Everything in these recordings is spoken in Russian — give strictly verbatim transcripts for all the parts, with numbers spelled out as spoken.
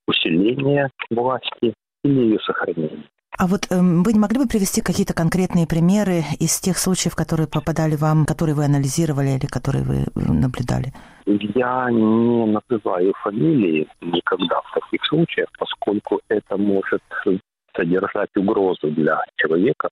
усиления власти или ее сохранения. А вот э, вы не могли бы привести какие-то конкретные примеры из тех случаев, которые попадали вам, которые вы анализировали или которые вы наблюдали? Я не называю фамилии никогда в таких случаях, поскольку это может содержать угрозу для человека.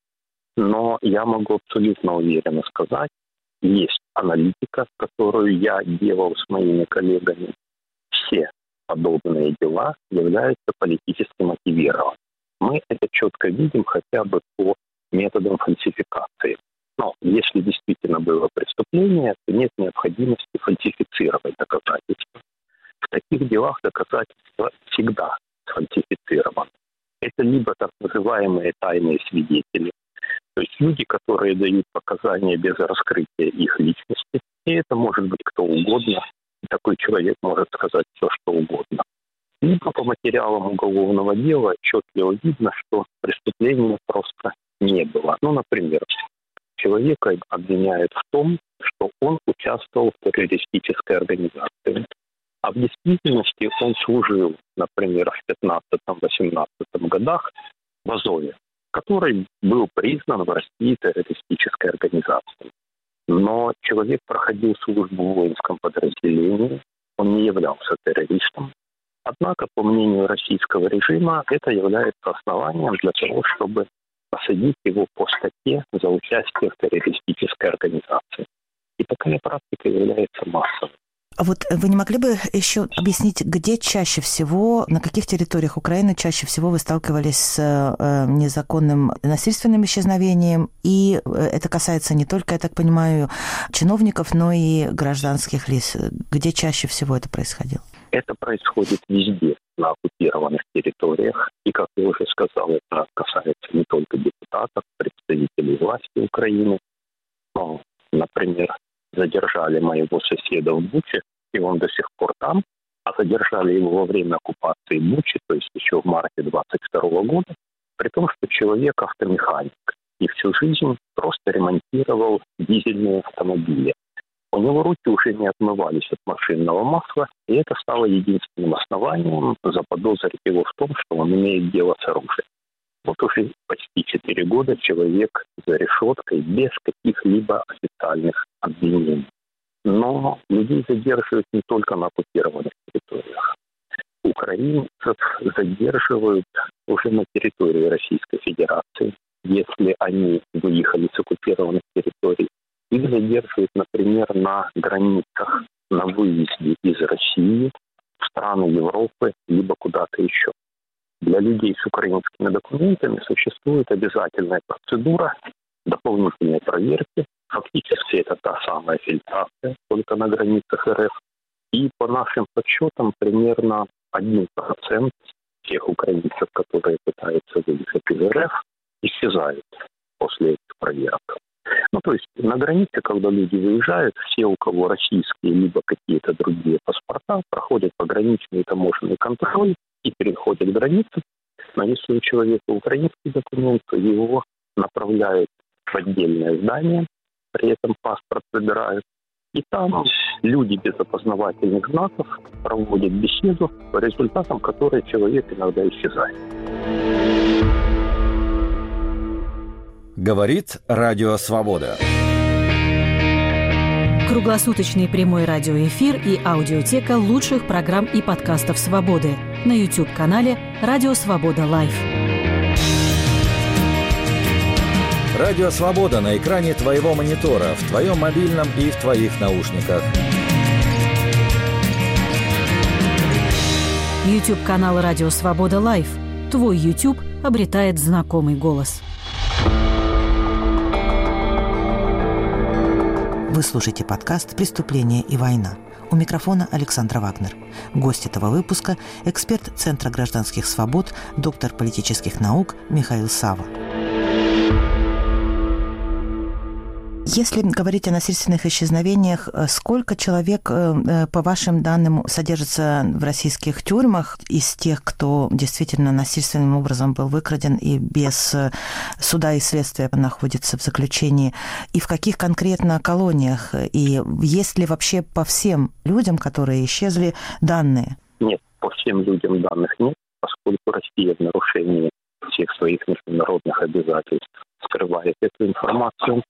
Но я могу абсолютно уверенно сказать, есть аналитика, которую я делал с моими коллегами. Все подобные дела являются политически мотивированными. Мы это четко видим хотя бы по методам фальсификации. Но если действительно было преступление, то нет необходимости фальсифицировать доказательства. В таких делах доказательства всегда сфальсифицированы. Это либо так называемые тайные свидетели, то есть люди, которые дают показания без раскрытия их личности, и это может быть кто угодно, и такой человек может сказать все, что угодно. Либо по материалам уголовного дела отчетливо видно, что преступления просто не было. Ну, например, человека обвиняют в том, что он участвовал в террористической организации. А в действительности он служил, например, в пятнадцатом-восемнадцатом годах в Азове, который был признан в России террористической организацией. Но человек проходил службу в воинском подразделении, он не являлся террористом. Однако, по мнению российского режима, это является основанием для того, чтобы посадить его по статье за участие в террористической организации. И такая практика является массовой. А вот вы не могли бы еще объяснить, где чаще всего, на каких территориях Украины чаще всего вы сталкивались с э, незаконным насильственным исчезновением? И это касается не только, я так понимаю, чиновников, но и гражданских лиц. Где чаще всего это происходило? Это происходит везде, на оккупированных территориях. И, как я уже сказал, это касается не только депутатов, представителей власти Украины. Но, например, задержали моего соседа в Буче, и он до сих пор там, а задержали его во время оккупации Бучи, то есть еще в марте двадцать второго года, при том, что человек автомеханик и всю жизнь просто ремонтировал дизельные автомобили. У него руки уже не отмывались от машинного масла, и это стало единственным основанием заподозрить его в том, что он имеет дело с оружием. Вот уже почти четыре года человек за решеткой без каких-либо официальных обвинений. Но людей задерживают не только на оккупированных территориях. Украинцев задерживают уже на территории Российской Федерации, если они выехали с оккупированных территорий. Их задерживают, например, на границах, на выезде из России в страны Европы, либо куда-то еще. Для людей с украинскими документами существует обязательная процедура дополнительной проверки. Фактически это та самая фильтрация, только на границах РФ. И по нашим подсчетам примерно один процент тех украинцев, которые пытаются выехать из РФ, исчезают после этих проверок. Ну, то есть на границе, когда люди выезжают, все, у кого российские либо какие-то другие паспорта, проходят пограничный таможенный контроль и переходят границу. Но если у человека украинский документ, то его направляют в отдельное здание, при этом паспорт выбирают. И там люди без опознавательных знаков проводят беседу, по результатам которой человек иногда исчезает. Говорит Радио Свобода. Круглосуточный прямой радиоэфир и аудиотека лучших программ и подкастов «Свободы» на YouTube-канале «Радио Свобода Лайв». Радио Свобода на экране твоего монитора, в твоем мобильном и в твоих наушниках. YouTube-канал «Радио Свобода Лайв». Твой YouTube обретает знакомый голос. Вы слушаете подкаст «Преступление и война». У микрофона Александра Вагнер. Гость этого выпуска – эксперт Центра гражданских свобод, доктор политических наук Михаил Сава. Если говорить о насильственных исчезновениях, сколько человек, по вашим данным, содержится в российских тюрьмах из тех, кто действительно насильственным образом был выкраден и без суда и следствия находится в заключении? И в каких конкретно колониях? И есть ли вообще по всем людям, которые исчезли, данные? Нет, по всем людям данных нет, поскольку Россия в нарушении всех своих международных обязательств скрывает эту информацию.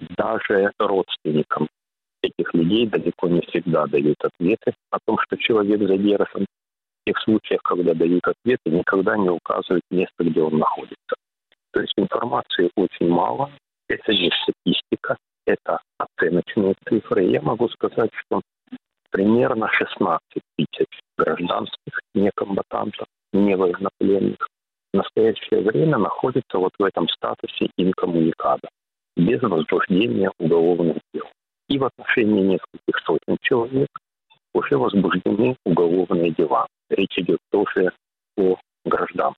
Даже родственникам этих людей далеко не всегда дают ответы о том, что человек задержан. В тех случаях, когда дают ответы, никогда не указывают место, где он находится. То есть информации очень мало. Это не статистика, это оценочные цифры. Я могу сказать, что примерно шестнадцать тысяч гражданских некомбатантов, не военнопленных, в настоящее время находятся вот в этом статусе инкоммуникада, без возбуждения уголовных дел. И в отношении нескольких сотен человек уже возбуждены уголовные дела. Речь идет тоже о гражданах.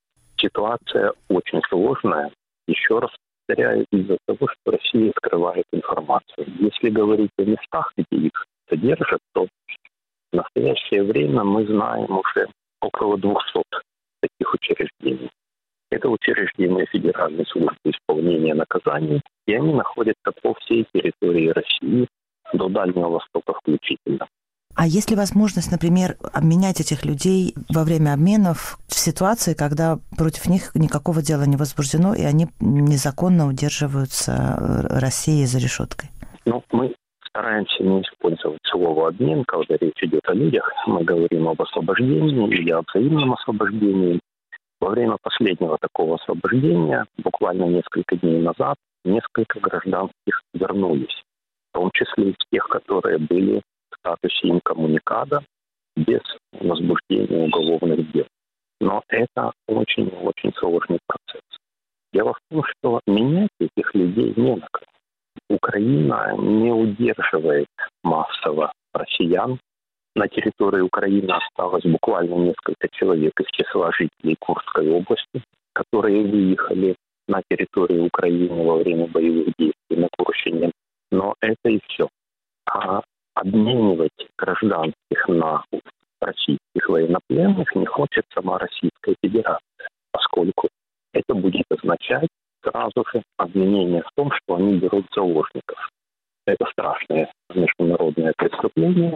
Ситуация очень сложная. Еще раз повторяю, из-за того, что Россия скрывает информацию. Если говорить о местах, где их содержат, то в настоящее время мы знаем уже около двухсот таких учреждений. Это учреждения Федеральной службы исполнения наказаний, и они находятся по всей территории России, до Дальнего Востока включительно. А есть ли возможность, например, обменять этих людей во время обменов в ситуации, когда против них никакого дела не возбуждено, и они незаконно удерживаются Россией за решеткой? Ну, мы стараемся не использовать слово «обмен», когда речь идет о людях. Мы говорим об освобождении или о взаимном освобождении. Во время последнего такого освобождения, буквально несколько дней назад, несколько гражданских вернулись, в том числе из тех, которые были в статусе инкоммуникада без возбуждения уголовных дел. Но это очень-очень сложный процесс. Дело в том, что менять этих людей не на кого. Украина не удерживает массово россиян. На территории Украины осталось буквально несколько человек из числа жителей Курской области, которые выехали на территорию Украины во время боевых действий на Курщине. Но это и все. А обменивать гражданских на российских военнопленных не хочет сама Российская Федерация, поскольку это будет означать сразу же обвинение в том, что они берут заложников. Это страшное международное преступление.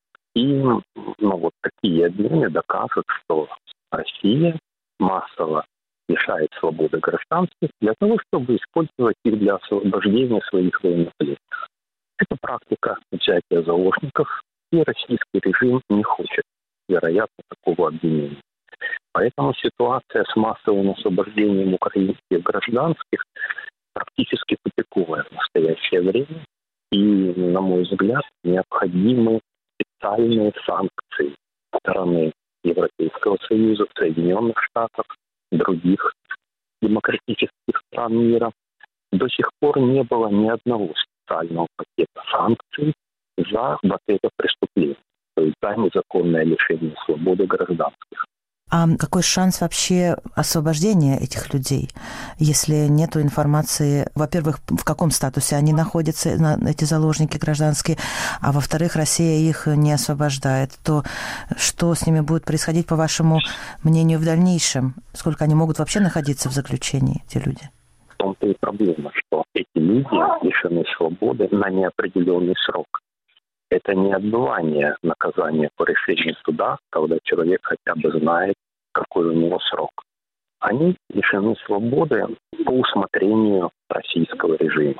И ну, вот такие обмены докажут, что Россия массово лишает свободы гражданских для того, чтобы использовать их для освобождения своих военнопленных. Это практика взятия заложников, и российский режим не хочет, вероятно, такого обвинения. Поэтому ситуация с массовым освобождением украинских гражданских практически тупиковая в настоящее время. И, на мой взгляд, необходимы специальные санкции со стороны Европейского Союза, Соединенных Штатов, других демократических стран мира. До сих пор не было ни одного специального пакета санкций за вот это преступление, то есть за незаконное лишение свободы гражданских. А какой шанс вообще освобождения этих людей, если нет информации, во-первых, в каком статусе они находятся, эти заложники гражданские, а во-вторых, Россия их не освобождает, то что с ними будет происходить, по вашему мнению, в дальнейшем? Сколько они могут вообще находиться в заключении, эти люди? В том-то и проблема, что эти люди лишены свободы на неопределенный срок. Это не отбывание наказания по решению суда, когда человек хотя бы знает, какой у него срок. Они лишены свободы по усмотрению российского режима.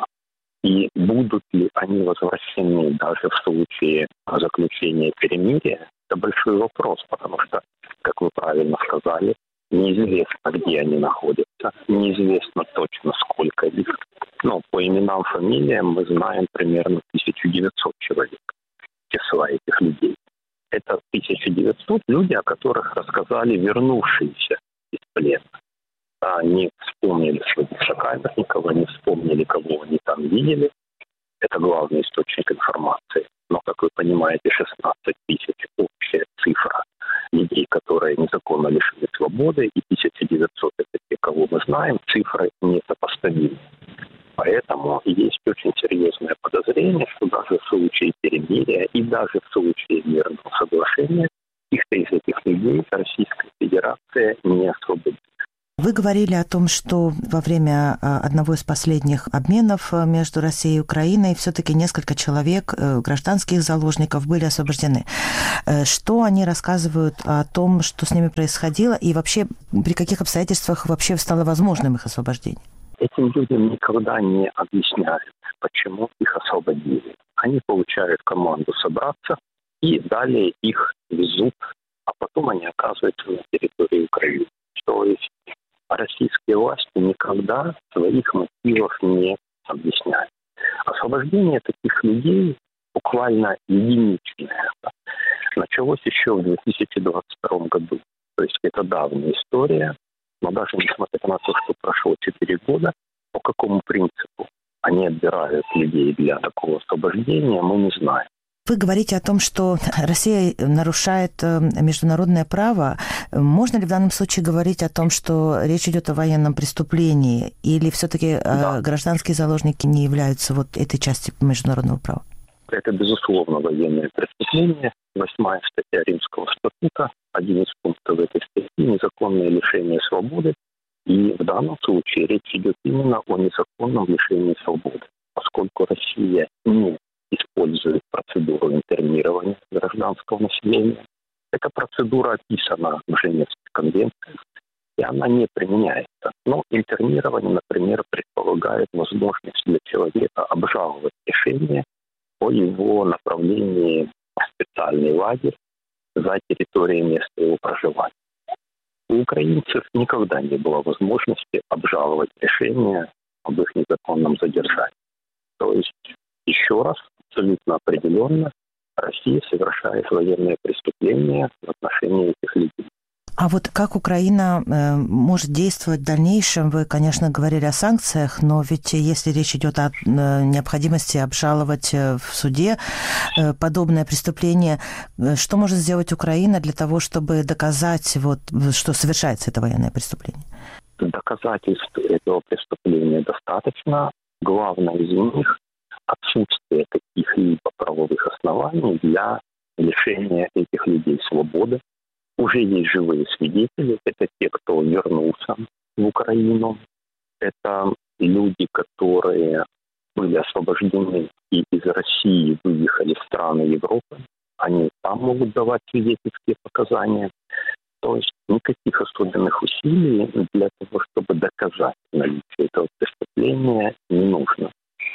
И будут ли они возвращены даже в случае заключения перемирия, это большой вопрос, потому что, как вы правильно сказали, неизвестно, где они находятся, неизвестно точно, сколько их. Но по именам, фамилиям мы знаем примерно тысяча девятьсот человек. Числа этих людей. Это тысяча девятьсот люди, о которых рассказали вернувшиеся из плена. Они вспомнили своих сокамерников, они вспомнили, кого они там видели. Это главный источник информации. Но, как вы понимаете, шестнадцать тысяч общая цифра людей, которые незаконно лишены свободы, и тысяча девятьсот это те, кого мы знаем, цифры несопоставимы. Поэтому есть очень серьезное подозрение, что даже в случае перемирия и даже в случае мирного соглашения их-то из этих людей Российская Федерация не освободит. Вы говорили о том, что во время одного из последних обменов между Россией и Украиной все-таки несколько человек, гражданских заложников, были освобождены. Что они рассказывают о том, что с ними происходило, и вообще при каких обстоятельствах вообще стало возможным их освобождение? Этим людям никогда не объясняют, почему их освободили. Они получают команду собраться, и далее их везут, а потом они оказываются на территории Украины. То есть российские власти никогда своих мотивов не объясняют. Освобождение таких людей буквально единичное. Началось еще в две тысячи двадцать втором году. То есть это давняя история. Но даже несмотря на то, что прошло четыре года, по какому принципу они отбирают людей для такого освобождения, мы не знаем. Вы говорите о том, что Россия нарушает международное право. Можно ли в данном случае говорить о том, что речь идет о военном преступлении, или все-таки да. гражданские заложники не являются вот этой частью международного права? Это, безусловно, военное преступление. Восьмая статья Римского статута, один из пунктов этой статьи – незаконное лишение свободы. И в данном случае речь идет именно о незаконном лишении свободы, поскольку Россия не использует процедуру интернирования гражданского населения. Эта процедура описана в Женевской конвенции, и она не применяется. Но интернирование, например, предполагает возможность для человека обжаловать решение о его направлении в специальный лагерь за территорией места его проживания. У украинцев никогда не было возможности обжаловать решение об их незаконном задержании. То есть, еще раз, абсолютно определенно, Россия совершает военные преступления в отношении этих людей. А вот как Украина э, может действовать в дальнейшем? Вы, конечно, говорили о санкциях, но ведь если речь идет о э, необходимости обжаловать в суде э, подобное преступление, э, что может сделать Украина для того, чтобы доказать, вот, что совершается это военное преступление? Доказательств этого преступления достаточно. Главное из них – отсутствие каких-либо правовых оснований для лишения этих людей свободы. Уже есть живые свидетели. Это те, кто вернулся в Украину. Это люди, которые были освобождены и из России выехали в страны Европы. Они там могут давать свидетельские показания. То есть никаких особенных усилий для того, чтобы доказать наличие этого преступления, не нужно.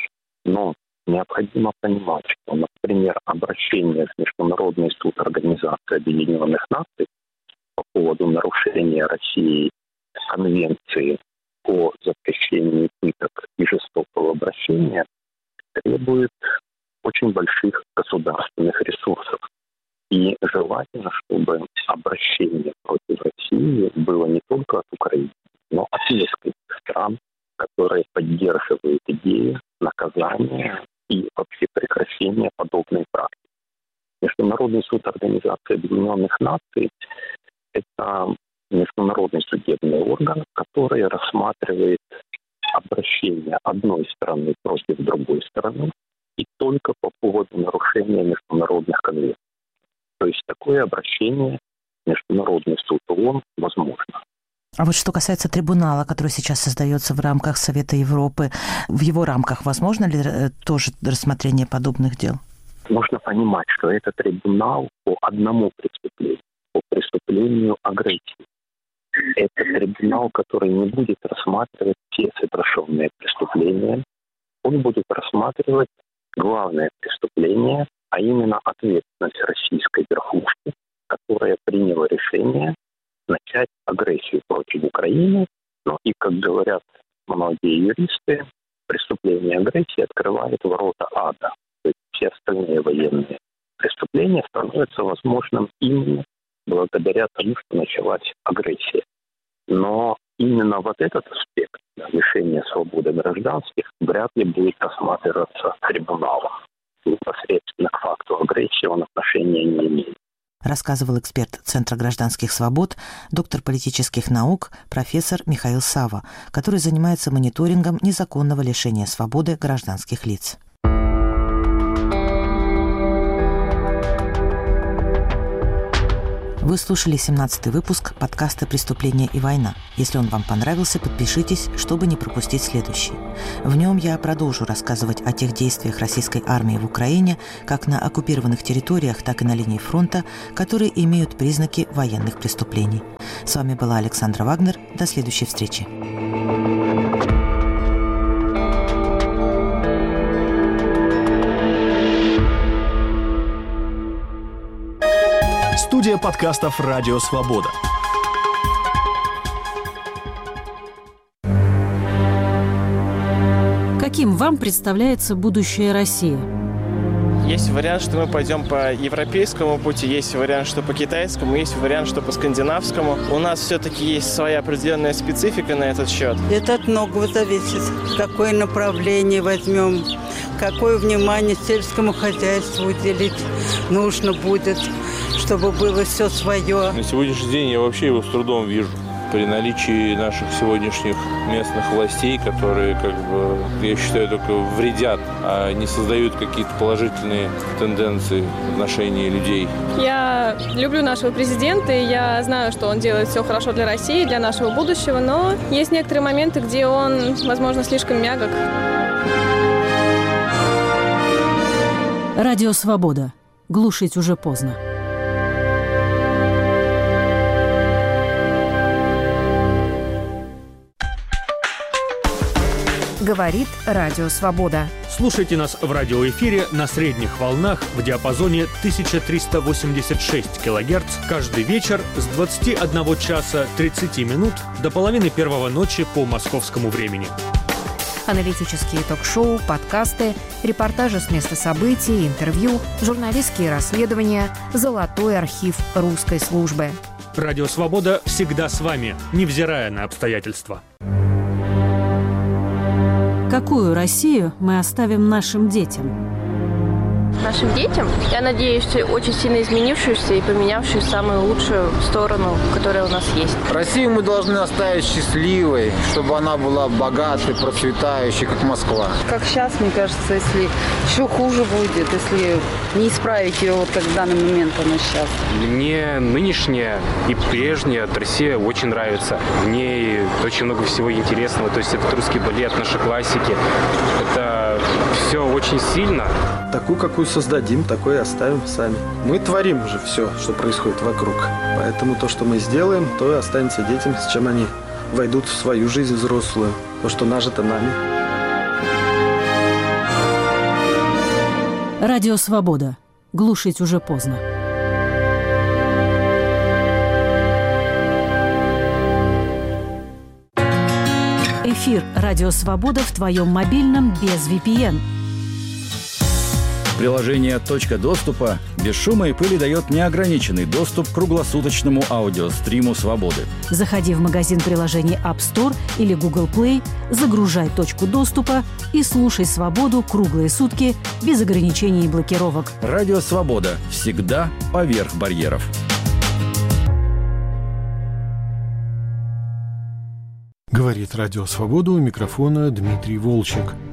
Но необходимо понимать, что, например, обращение в Международный суд Организации Объединенных Наций по поводу нарушения России Конвенции о запрещении пыток и жестокого обращения требует очень больших государственных ресурсов. И желательно, чтобы обращение против России было не только от Украины, но от нескольких стран, которые поддерживают идею наказания и вообще прекращения подобной практики. Международный суд Организации Объединенных Наций – это международный судебный орган, который рассматривает обращение одной страны против другой страны и только по поводу нарушения международных конвенций. То есть такое обращение в Международный суд ООН возможно. А вот что касается трибунала, который сейчас создается в рамках Совета Европы, в его рамках возможно ли тоже рассмотрение подобных дел? Нужно понимать, что это трибунал по одному преступлению, по преступлению агрессии. Это трибунал, который не будет рассматривать все совершенные преступления. Он будет рассматривать главное преступление, а именно ответственность российской верхушки, которая приняла решение начать агрессию против Украины. Но и, как говорят многие юристы, преступление агрессии открывает ворота ада. То есть все остальные военные преступления становятся возможным именно благодаря тому, что началась агрессия. Но именно вот этот аспект лишения свободы гражданских вряд ли будет рассматриваться трибуналом. Непосредственно к факту агрессии он отношения не имеет. Рассказывал эксперт Центра гражданских свобод, доктор политических наук, профессор Михаил Сава, который занимается мониторингом незаконного лишения свободы гражданских лиц. Вы слушали семнадцатый выпуск подкаста «Преступление и война». Если он вам понравился, подпишитесь, чтобы не пропустить следующий. В нем я продолжу рассказывать о тех действиях российской армии в Украине, как на оккупированных территориях, так и на линии фронта, которые имеют признаки военных преступлений. С вами была Александра Вагнер. До следующей встречи. Студия подкастов «Радио Свобода». Каким вам представляется будущее России? Есть вариант, что мы пойдем по европейскому пути, есть вариант, что по китайскому, есть вариант, что по скандинавскому. У нас все-таки есть своя определенная специфика на этот счет. Это от многого зависит. Какое направление возьмем, какое внимание сельскому хозяйству уделить нужно будет, чтобы было все свое. На сегодняшний день я вообще его с трудом вижу. При наличии наших сегодняшних местных властей, которые, как бы, я считаю, только вредят, а не создают какие-то положительные тенденции в отношении людей. Я люблю нашего президента, и я знаю, что он делает все хорошо для России, для нашего будущего, но есть некоторые моменты, где он, возможно, слишком мягок. Радио «Свобода». Глушить уже поздно. Говорит Радио Свобода. Слушайте нас в радиоэфире на средних волнах в диапазоне тысяча триста восемьдесят шесть килогерц каждый вечер с двадцати одного часа тридцати минут до половины первого ночи по московскому времени. Аналитические ток-шоу, подкасты, репортажи с места событий, интервью, журналистские расследования, золотой архив русской службы. Радио Свобода всегда с вами, невзирая на обстоятельства. Какую Россию мы оставим нашим детям? Нашим детям, я надеюсь, очень сильно изменившуюся и поменявшуюся в самую лучшую сторону, которая у нас есть. Россию мы должны оставить счастливой, чтобы она была богатой, процветающей, как Москва. Как сейчас, мне кажется, если еще хуже будет, если не исправить ее, вот как в данный момент она сейчас. Мне нынешняя и прежняя Россия очень нравится. В ней очень много всего интересного. То есть это русский балет, наши классики. Это все очень сильно. Такую, какую создадим, такой и оставим сами. Мы творим же все, что происходит вокруг. Поэтому то, что мы сделаем, то и останется детям, с чем они войдут в свою жизнь взрослую. То, что нажито нами. Радио «Свобода». Глушить уже поздно. Эфир «Радио Свобода» в твоем мобильном без ви пи эн. Приложение «Точка доступа» без шума и пыли дает неограниченный доступ к круглосуточному аудиостриму «Свободы». Заходи в магазин приложений App Store или Google Play, загружай «Точку доступа» и слушай «Свободу» круглые сутки без ограничений и блокировок. Радио «Свобода» всегда поверх барьеров. Говорит Радио Свобода, у микрофона Дмитрий Волчек.